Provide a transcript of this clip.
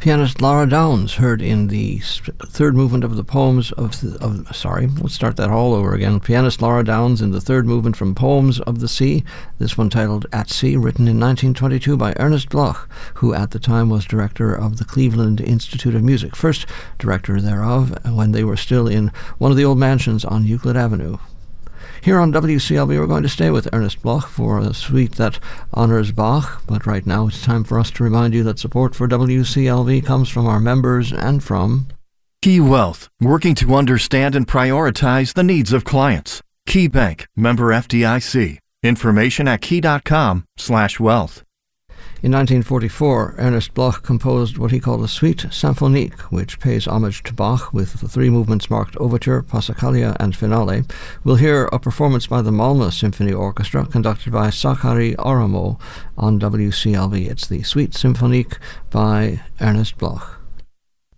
Pianist Laura Downs, heard in the third movement of the poems let's start that all over again. Pianist Laura Downs in the third movement from Poems of the Sea, this one titled At Sea, written in 1922 by Ernest Bloch, who at the time was director of the Cleveland Institute of Music, first director thereof when they were still in one of the old mansions on Euclid Avenue. Here on WCLB, we're going to stay with Ernest Bloch for a suite that honors Bach, but right now it's time for us to remind you that support for WCLB comes from our members and from Key Wealth, working to understand and prioritize the needs of clients. Key Bank, member FDIC. Information at key.com/wealth. In 1944, Ernest Bloch composed what he called a Suite Symphonique, which pays homage to Bach with the three movements marked Overture, Passacaglia, and Finale. We'll hear a performance by the Malmö Symphony Orchestra, conducted by Sakari Oramo on WCLB. It's the Suite Symphonique by Ernest Bloch.